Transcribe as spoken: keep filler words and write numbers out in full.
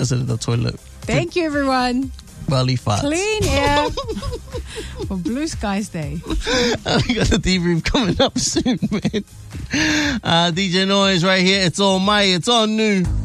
I said the toilet. Thank you, everyone. Welly farts. Clean air for Blue Skies Day. We got the debrief coming up soon, man. Uh, D J Noise right here. It's all my, it's all new.